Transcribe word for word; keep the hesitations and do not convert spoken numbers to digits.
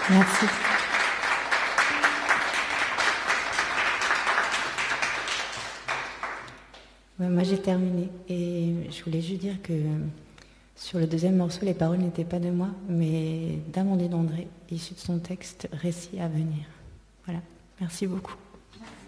Merci. Ouais, moi j'ai terminé et je voulais juste dire que sur le deuxième morceau, les paroles n'étaient pas de moi, mais d'Amandine André, issu de son texte Récit à venir. Voilà, merci beaucoup.